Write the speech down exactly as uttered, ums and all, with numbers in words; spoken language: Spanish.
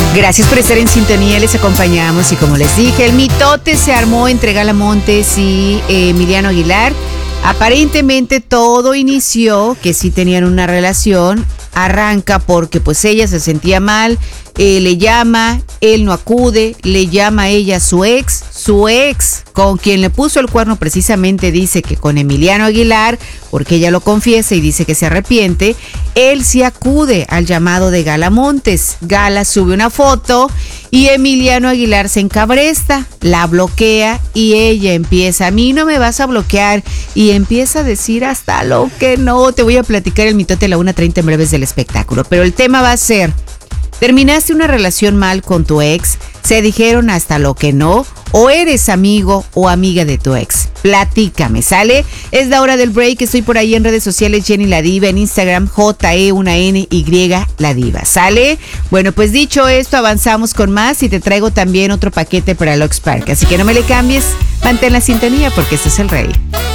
Gracias por estar en sintonía, les acompañamos y como les dije, el mitote se armó entre Gala Montes y eh, Emiliano Aguilar. Aparentemente todo inició, que sí tenían una relación, arranca porque pues ella se sentía mal, eh, le llama, él no acude, le llama a ella a su ex, su ex con quien le puso el cuerno precisamente dice que con Emiliano Aguilar, porque ella lo confiesa y dice que se arrepiente, él sí acude al llamado de Gala Montes. Gala sube una foto y Emiliano Aguilar se encabresta, la bloquea y ella empieza, a mí no me vas a bloquear, y empieza a decir hasta lo que no. Te voy a platicar el mitote a la una treinta en breves del espectáculo, pero el tema va a ser, ¿terminaste una relación mal con tu ex? ¿Se dijeron hasta lo que no? ¿O eres amigo o amiga de tu ex? Platícame, ¿sale? Es la hora del break, estoy por ahí en redes sociales, Jenny La Diva, en Instagram, J E una N Y La Diva, ¿sale? Bueno, pues dicho esto, avanzamos con más y te traigo también otro paquete para Lux Park, así que no me le cambies, mantén la sintonía porque este es el rey.